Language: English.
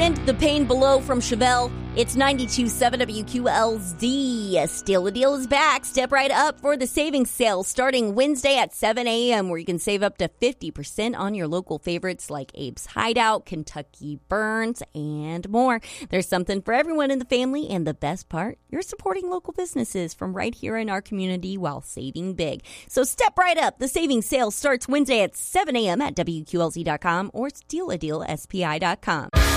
Send the pain below from Chevelle. It's 92.7 WQLZ. Steal a Deal is back. Step right up for the savings sale starting Wednesday at 7 a.m. where you can save up to 50% on your local favorites like Abe's Hideout, Kentucky Burns, and more. There's something for everyone in the family, and the best part, you're supporting local businesses from right here in our community while saving big. So step right up. The savings sale starts Wednesday at 7 a.m. at WQLZ.com or stealadealspi.com.